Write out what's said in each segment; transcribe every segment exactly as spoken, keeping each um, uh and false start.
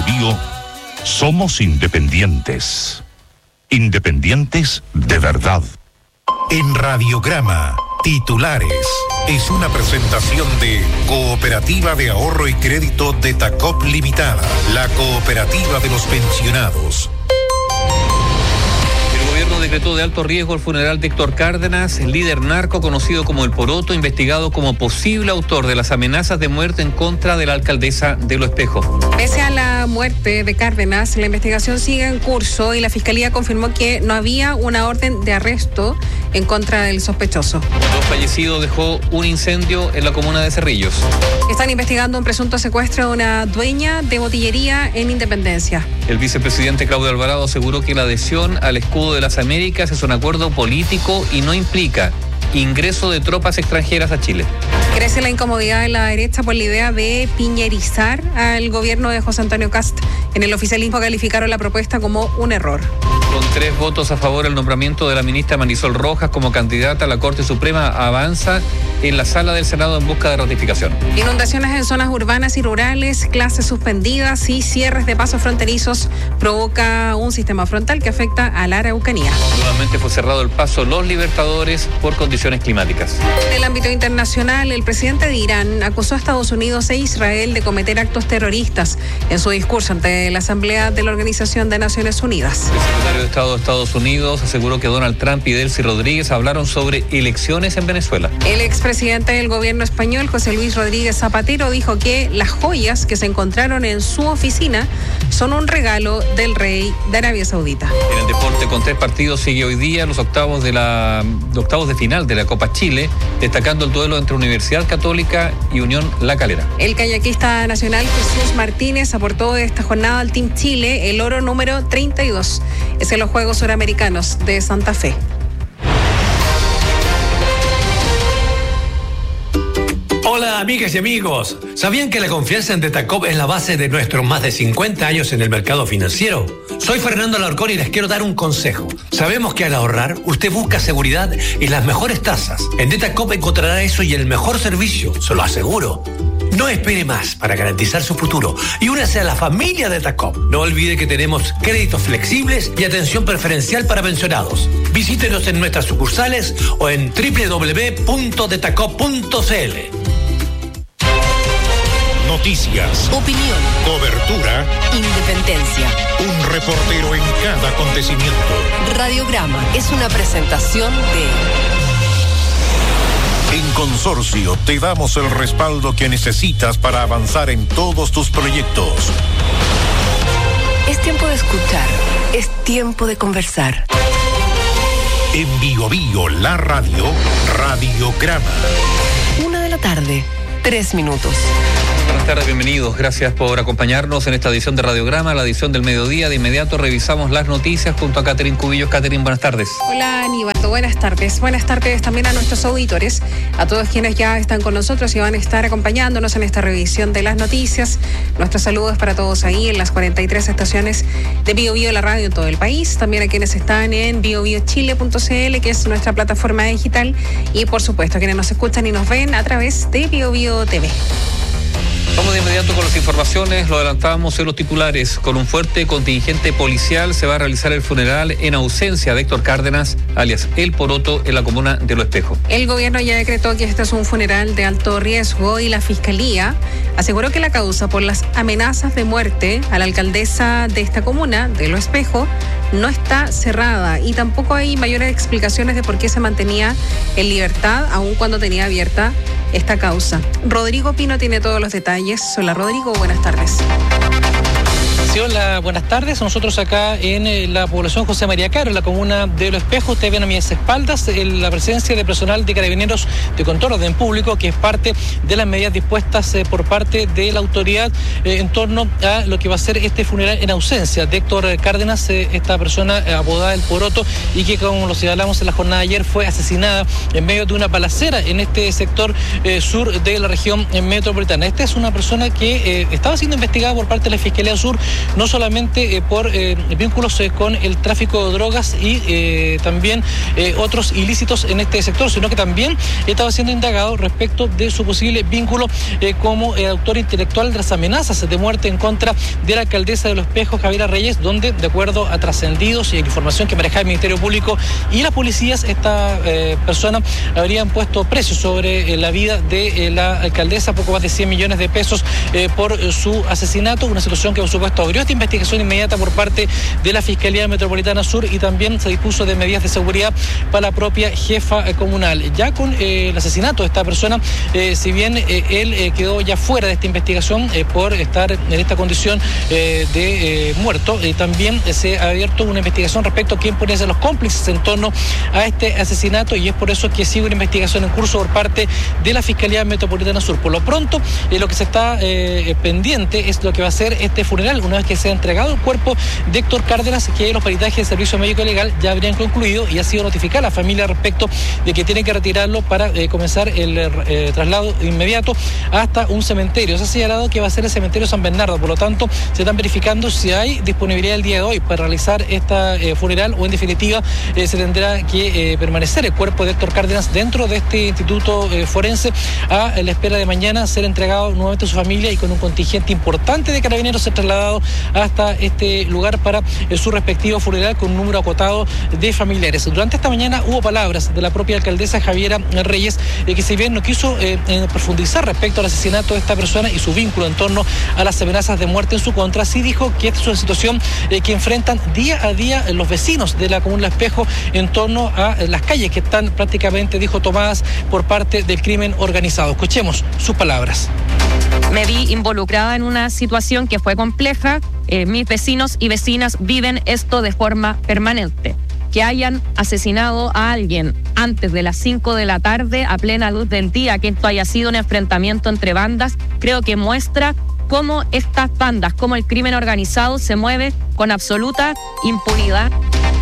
Biobío somos independientes. Independientes de verdad. En Radiograma, titulares. Es una presentación de Cooperativa de Ahorro y Crédito de Tacop Limitada, la cooperativa de los pensionados. El gobierno decretó de alto riesgo el funeral de Héctor Cárdenas, el líder narco conocido como El Poroto, investigado como posible autor de las amenazas de muerte en contra de la alcaldesa de Lo Espejo. Pese a la muerte de Cárdenas, la investigación sigue en curso y la Fiscalía confirmó que no había una orden de arresto en contra del sospechoso. Los fallecidos dejó un incendio en la comuna de Cerrillos. Están investigando un presunto secuestro de una dueña de botillería en Independencia. El vicepresidente Claudio Alvarado aseguró que la adhesión al escudo de las Américas es un acuerdo político y no implica ingreso de tropas extranjeras a Chile. Crece la incomodidad de la derecha por la idea de piñerizar al gobierno de José Antonio Kast. En el oficialismo calificaron la propuesta como un error. Con tres votos a favor, el nombramiento de la ministra Marisol Rojas como candidata a la Corte Suprema avanza en la sala del Senado en busca de ratificación. Inundaciones en zonas urbanas y rurales, clases suspendidas y cierres de pasos fronterizos provoca un sistema frontal que afecta a la Araucanía. Nuevamente fue cerrado el paso Los Libertadores por condiciones climáticas. En el ámbito internacional, el presidente de Irán acusó a Estados Unidos e Israel de cometer actos terroristas en su discurso ante la Asamblea de la Organización de Naciones Unidas. El secretario de Estado de Estados Unidos aseguró que Donald Trump y Delcy Rodríguez hablaron sobre elecciones en Venezuela. El expresidente del gobierno español, José Luis Rodríguez Zapatero, dijo que las joyas que se encontraron en su oficina son un regalo del rey de Arabia Saudita. En el deporte, con tres partidos, sigue hoy día los octavos de la octavos de final de la Copa Chile, destacando el duelo entre Universidad Católica y Unión La Calera. El kayakista nacional Jesús Martínez aportó de esta jornada al Team Chile el oro número treinta y dos. Es en los Juegos Suramericanos de Santa Fe. Hola amigas y amigos, ¿sabían que la confianza en Detacop es la base de nuestros más de cincuenta años en el mercado financiero? Soy Fernando Alarcón y les quiero dar un consejo. Sabemos que al ahorrar, usted busca seguridad y las mejores tasas. En Detacop encontrará eso y el mejor servicio, se lo aseguro. No espere más para garantizar su futuro y únase a la familia de Detacop. No olvide que tenemos créditos flexibles y atención preferencial para pensionados. Visítenos en nuestras sucursales o en doble u doble u doble u punto detacop punto c l. Noticias, opinión, cobertura, independencia. Un reportero en cada acontecimiento. Radiograma es una presentación de... En Consorcio te damos el respaldo que necesitas para avanzar en todos tus proyectos. Es tiempo de escuchar, es tiempo de conversar. En Biobío, la radio, Radiograma. Una de la tarde, tres minutos. Buenas tardes, bienvenidos. Gracias por acompañarnos en esta edición de Radiograma, la edición del mediodía. De inmediato revisamos las noticias junto a Catherine Cubillos. Catherine, buenas tardes. Hola, Aníbal. Buenas tardes. Buenas tardes también a nuestros auditores, a todos quienes ya están con nosotros y van a estar acompañándonos en esta revisión de las noticias. Nuestros saludos para todos ahí en las cuarenta y tres estaciones de Biobío, la radio en todo el país. También a quienes están en biobío chile punto c l, que es nuestra plataforma digital. Y, por supuesto, a quienes nos escuchan y nos ven a través de Biobío T V. Vamos de inmediato con las informaciones, lo adelantábamos en los titulares. Con un fuerte contingente policial se va a realizar el funeral en ausencia de Héctor Cárdenas, alias El Poroto, en la comuna de Lo Espejo. El gobierno ya decretó que este es un funeral de alto riesgo y la Fiscalía aseguró que la causa por las amenazas de muerte a la alcaldesa de esta comuna, de Lo Espejo, no está cerrada y tampoco hay mayores explicaciones de por qué se mantenía en libertad, aun cuando tenía abierta esta causa. Rodrigo Pino tiene todos los detalles. Hola Rodrigo, buenas tardes. Sí, hola, buenas tardes. Nosotros acá en la población José María Caro, en la comuna de Lo Espejo, ustedes ven a mis espaldas la presencia de personal de Carabineros de Control de Orden Público, que es parte de las medidas dispuestas eh, por parte de la autoridad eh, en torno a lo que va a ser este funeral en ausencia de Héctor Cárdenas, eh, esta persona eh, apodada El Poroto, y que, como lo señalamos en la jornada de ayer, fue asesinada en medio de una balacera en este sector eh, sur de la región eh, metropolitana. Esta es una persona que eh, estaba siendo investigada por parte de la Fiscalía Sur no solamente eh, por eh, vínculos eh, con el tráfico de drogas y eh, también eh, otros ilícitos en este sector, sino que también estaba siendo indagado respecto de su posible vínculo eh, como eh, autor intelectual de las amenazas de muerte en contra de la alcaldesa de Los Espejos, Javiera Reyes, donde, de acuerdo a trascendidos y a información que manejaba el Ministerio Público y las policías, esta eh, persona habrían puesto precios sobre eh, la vida de eh, la alcaldesa, poco más de cien millones de pesos eh, por eh, su asesinato, una situación que por supuesto abrió esta investigación inmediata por parte de la Fiscalía Metropolitana Sur, y también se dispuso de medidas de seguridad para la propia jefa eh, comunal. Ya con eh, el asesinato de esta persona, eh, si bien eh, él eh, quedó ya fuera de esta investigación eh, por estar en esta condición eh, de eh, muerto, eh, también eh, se ha abierto una investigación respecto a quién podrían ser los cómplices en torno a este asesinato, y es por eso que sigue una investigación en curso por parte de la Fiscalía Metropolitana Sur. Por lo pronto, eh, lo que se está eh, pendiente es lo que va a ser este funeral, una vez que se ha entregado el cuerpo de Héctor Cárdenas, que los peritajes del Servicio Médico Legal ya habrían concluido, y ha sido notificada a la familia respecto de que tiene que retirarlo para eh, comenzar el eh, traslado inmediato hasta un cementerio. Se ha señalado que va a ser el cementerio San Bernardo, por lo tanto se están verificando si hay disponibilidad el día de hoy para realizar esta eh, funeral, o en definitiva eh, se tendrá que eh, permanecer el cuerpo de Héctor Cárdenas dentro de este instituto eh, forense a la espera de mañana ser entregado nuevamente a su familia, y con un contingente importante de carabineros ser trasladado hasta este lugar para eh, su respectivo funeral, con un número acotado de familiares. Durante esta mañana hubo palabras de la propia alcaldesa Javiera Reyes, eh, que si bien no quiso eh, eh, profundizar respecto al asesinato de esta persona y su vínculo en torno a las amenazas de muerte en su contra, sí dijo que esta es una situación eh, que enfrentan día a día los vecinos de la comuna de Espejo en torno a eh, las calles que están prácticamente, dijo, tomadas por parte del crimen organizado. Escuchemos sus palabras. Me vi involucrada en una situación que fue compleja. Eh, mis vecinos y vecinas viven esto de forma permanente. Que hayan asesinado a alguien antes de las cinco de la tarde, a plena luz del día, que esto haya sido un enfrentamiento entre bandas, creo que muestra cómo estas bandas, cómo el crimen organizado se mueve con absoluta impunidad.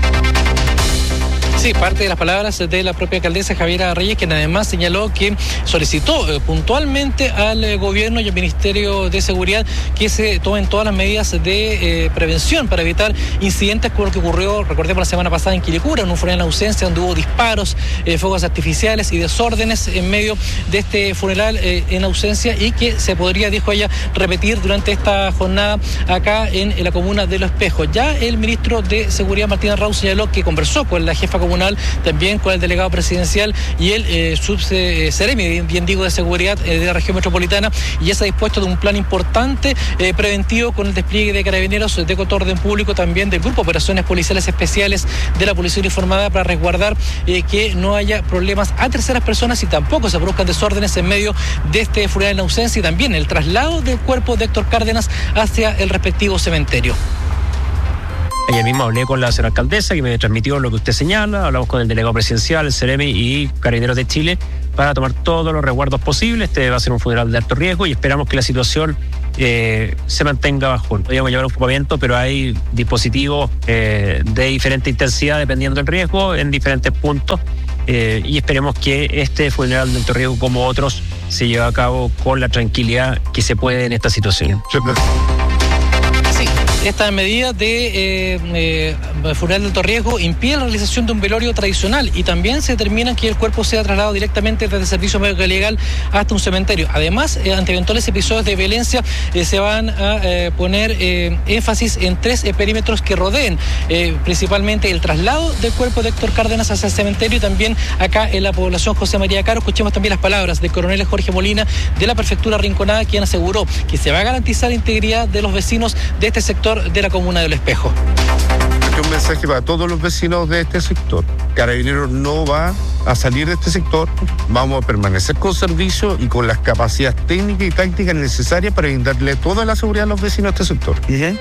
Sí, parte de las palabras de la propia alcaldesa Javiera Reyes, quien además señaló que solicitó eh, puntualmente al eh, gobierno y al Ministerio de Seguridad que se tomen todas las medidas de eh, prevención para evitar incidentes como lo que ocurrió, recordemos, la semana pasada en Quilicura, en un funeral en ausencia donde hubo disparos, eh, fuegos artificiales y desórdenes en medio de este funeral eh, en ausencia, y que se podría, dijo ella, repetir durante esta jornada acá en, en la comuna de Los Espejos. Ya el ministro de Seguridad, Martín Arrau, señaló que conversó con la jefa comunal, también con el delegado presidencial y el eh, subseremi, bien digo, de seguridad eh, de la región metropolitana, y ya se ha dispuesto de un plan importante eh, preventivo con el despliegue de carabineros de orden público, también del Grupo de Operaciones Policiales Especiales de la Policía Uniformada, para resguardar eh, que no haya problemas a terceras personas y tampoco se produzcan desórdenes en medio de este funeral en ausencia, y también el traslado del cuerpo de Héctor Cárdenas hacia el respectivo cementerio. Ayer mismo hablé con la señora alcaldesa, que me transmitió lo que usted señala. Hablamos con el delegado presidencial, el Ceremi y Carabineros de Chile para tomar todos los resguardos posibles. Este va a ser un funeral de alto riesgo y esperamos que la situación eh, se mantenga bajo. Podríamos llevar un ocupamiento, pero hay dispositivos eh, de diferente intensidad dependiendo del riesgo en diferentes puntos, eh, y esperemos que este funeral de alto riesgo, como otros, se lleve a cabo con la tranquilidad que se puede en esta situación. Esta medida de eh, eh, funeral de alto riesgo impide la realización de un velorio tradicional, y también se determina que el cuerpo sea trasladado directamente desde el Servicio Médico Legal hasta un cementerio. Además, eh, ante eventuales episodios de violencia, eh, se van a eh, poner eh, énfasis en tres eh, perímetros que rodeen eh, principalmente el traslado del cuerpo de Héctor Cárdenas hacia el cementerio, y también acá en la población José María Caro. Escuchemos también las palabras del coronel Jorge Molina de la Prefectura Rinconada, quien aseguró que se va a garantizar la integridad de los vecinos de este sector de la comuna del Espejo. Un mensaje para todos los vecinos de este sector. Carabineros no va a salir de este sector. Vamos a permanecer con servicio y con las capacidades técnicas y tácticas necesarias para brindarle toda la seguridad a los vecinos de este sector. ¿Bien?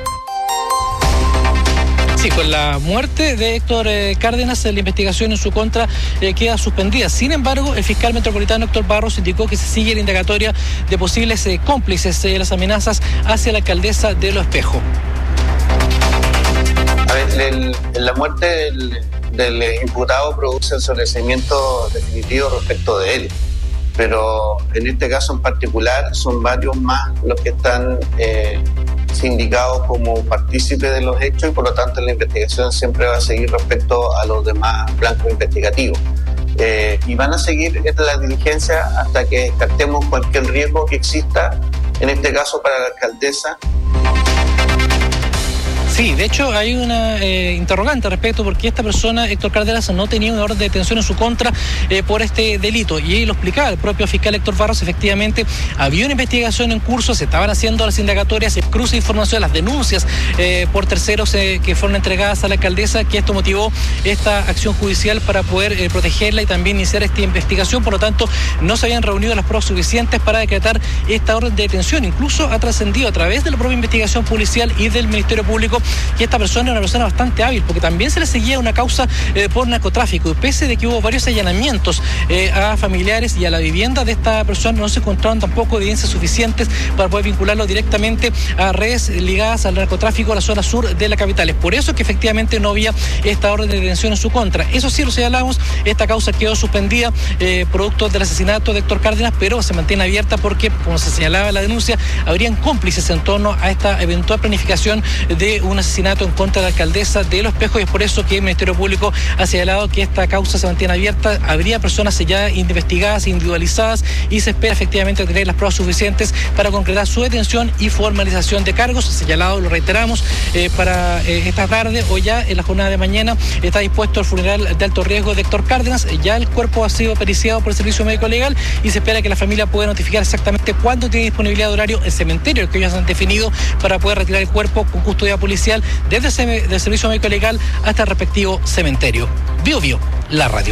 Sí, con la muerte de Héctor eh, Cárdenas, la investigación en su contra eh, queda suspendida. Sin embargo, el fiscal metropolitano Héctor Barros indicó que se sigue la indagatoria de posibles eh, cómplices de eh, las amenazas hacia la alcaldesa de Los Espejos. A ver, el, la muerte del, del imputado produce el sobreseimiento definitivo respecto de él, pero en este caso en particular son varios más los que están eh, sindicado como partícipe de los hechos y por lo tanto la investigación siempre va a seguir respecto a los demás blancos investigativos. Eh, y van a seguir las diligencias hasta que descartemos cualquier riesgo que exista, en este caso para la alcaldesa. Sí, de hecho hay una eh, interrogante al respecto porque esta persona, Héctor Cárdenas, no tenía una orden de detención en su contra eh, por este delito. Y lo explicaba el propio fiscal Héctor Barros, efectivamente había una investigación en curso, se estaban haciendo las indagatorias, el cruce de información, las denuncias eh, por terceros eh, que fueron entregadas a la alcaldesa, que esto motivó esta acción judicial para poder eh, protegerla y también iniciar esta investigación. Por lo tanto, no se habían reunido las pruebas suficientes para decretar esta orden de detención. Incluso ha trascendido a través de la propia investigación policial y del Ministerio Público que esta persona era una persona bastante hábil, porque también se le seguía una causa eh, por narcotráfico, y pese de que hubo varios allanamientos eh, a familiares y a la vivienda de esta persona, no se encontraron tampoco evidencias suficientes para poder vincularlo directamente a redes ligadas al narcotráfico a la zona sur de la capital. Es por eso que efectivamente no había esta orden de detención en su contra. Eso sí, lo señalamos, esta causa quedó suspendida eh, producto del asesinato de Héctor Cárdenas, pero se mantiene abierta porque, como se señalaba en la denuncia, habrían cómplices en torno a esta eventual planificación de un asesinato en contra de la alcaldesa de Los Espejos, y es por eso que el Ministerio Público ha señalado que esta causa se mantiene abierta. Habría personas ya investigadas, individualizadas, y se espera efectivamente tener las pruebas suficientes para concretar su detención y formalización de cargos. Señalado, lo reiteramos, eh, para eh, esta tarde o ya en la jornada de mañana está dispuesto el funeral de alto riesgo de Héctor Cárdenas. Ya el cuerpo ha sido periciado por el Servicio Médico Legal y se espera que la familia pueda notificar exactamente cuándo tiene disponibilidad de horario el cementerio que ellos han definido para poder retirar el cuerpo con custodia policial desde el Servicio Médico Legal hasta el respectivo cementerio. Bio Bio, la radio.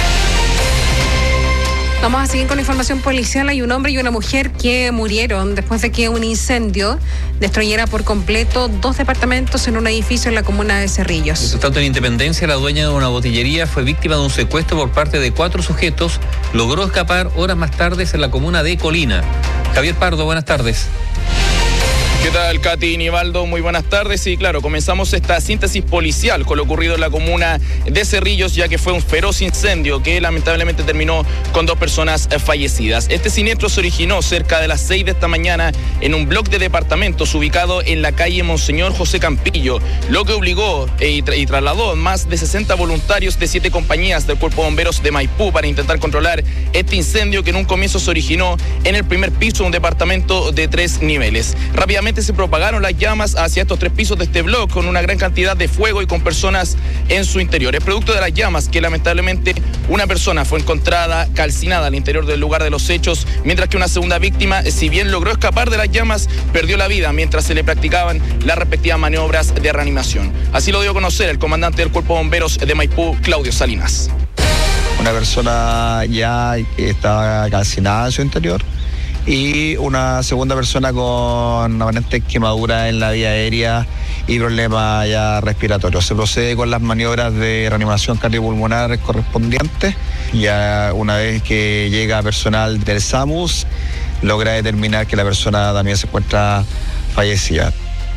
Vamos a seguir con la información policial. Hay un hombre y una mujer que murieron después de que un incendio destruyera por completo dos departamentos en un edificio en la comuna de Cerrillos. Mientras tanto, en Independencia, la dueña de una botillería fue víctima de un secuestro por parte de cuatro sujetos. Logró escapar horas más tarde en la comuna de Colina. Javier Pardo, buenas tardes. ¿Qué tal, Katy y Nivaldo? Muy buenas tardes. Y claro, comenzamos esta síntesis policial con lo ocurrido en la comuna de Cerrillos, ya que fue un feroz incendio que lamentablemente terminó con dos personas fallecidas. Este siniestro se originó cerca de las seis de esta mañana en un bloque de departamentos ubicado en la calle Monseñor José Campillo, lo que obligó y, tra- y trasladó más de sesenta voluntarios de siete compañías del Cuerpo de Bomberos de Maipú para intentar controlar este incendio, que en un comienzo se originó en el primer piso de un departamento de tres niveles. Rápidamente se propagaron las llamas hacia estos tres pisos de este bloque con una gran cantidad de fuego y con personas en su interior. Es producto de las llamas que lamentablemente una persona fue encontrada calcinada al interior del lugar de los hechos, mientras que una segunda víctima, si bien logró escapar de las llamas, perdió la vida mientras se le practicaban las respectivas maniobras de reanimación. Así lo dio a conocer el comandante del Cuerpo de Bomberos de Maipú, Claudio Salinas. Una persona ya estaba calcinada en su interior y una segunda persona con aparente quemadura en la vía aérea y problemas ya respiratorios. Se procede con las maniobras de reanimación cardiopulmonar correspondientes. Ya una vez que llega personal del SAMUS, logra determinar que la persona también se encuentra fallecida.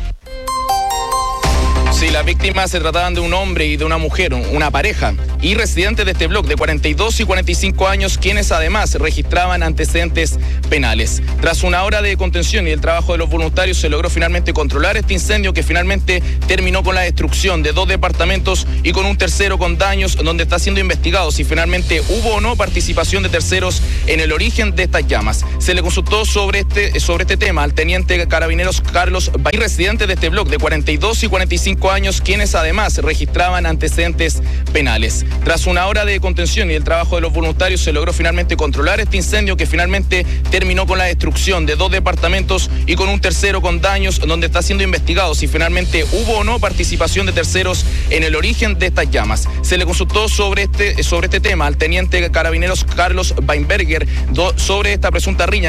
Sí, las víctimas se trataban de un hombre y de una mujer, una pareja, y residentes de este bloque de cuarenta y dos y cuarenta y cinco años, quienes además registraban antecedentes penales. Tras una hora de contención y el trabajo de los voluntarios, se logró finalmente controlar este incendio, que finalmente terminó con la destrucción de dos departamentos y con un tercero con daños, donde está siendo investigado si finalmente hubo o no participación de terceros en el origen de estas llamas. Se le consultó sobre este, sobre este tema al teniente carabineros Carlos Bay, residente de este bloque de cuarenta y dos y cuarenta y cinco años, quienes además registraban antecedentes penales. Tras una hora de contención y el trabajo de los voluntarios, se logró finalmente controlar este incendio, que finalmente terminó con la destrucción de dos departamentos y con un tercero con daños, donde está siendo investigado si finalmente hubo o no participación de terceros en el origen de estas llamas. Se le consultó sobre este, sobre este tema al teniente carabineros Carlos Weinberger sobre esta presunta riña